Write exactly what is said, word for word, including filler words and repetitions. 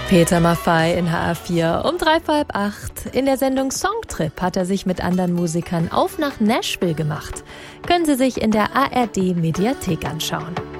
Peter Maffay in H R vier um drei vor halb acht. In der Sendung Songtrip hat er sich mit anderen Musikern auf nach Nashville gemacht. Können Sie sich in der A R D Mediathek anschauen.